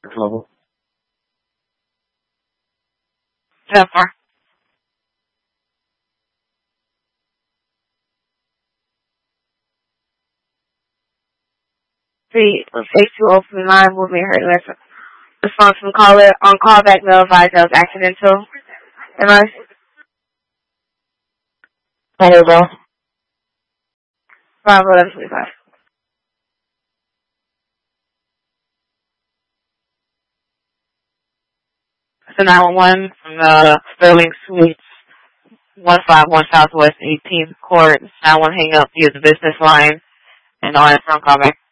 level. 10-4. See, 820 from the line will be heard. Response from caller on callback. No advised that was accidental. Am I? Hello, bro. Bravo 1125. So 911 from the Sterling Suites, 151 Southwest 18th Court. 911 hang up via the business line and on from callback.